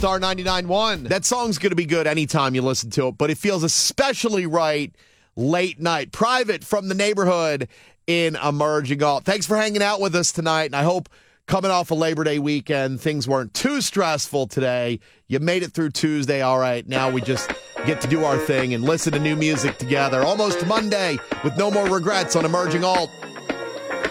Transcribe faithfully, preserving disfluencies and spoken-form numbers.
Star ninety-nine point one. That song's going to be good anytime you listen to it, but it feels especially right late night. Private from the neighborhood in Emerging Alt. Thanks for hanging out with us tonight, and I hope coming off a Labor Day weekend, things weren't too stressful today. You made it through Tuesday all right. Now we just get to do our thing and listen to new music together. Almost Monday with No More Regrets on Emerging Alt.